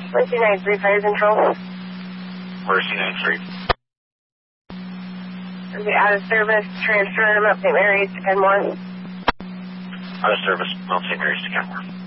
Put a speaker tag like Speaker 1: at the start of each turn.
Speaker 1: Mercy 93 Fire Control.
Speaker 2: Mercy 93.
Speaker 1: I'll be out of service, transferring Mount St. Mary's to Kenmore.
Speaker 2: Out of service, Mount St. Mary's to Kenmore.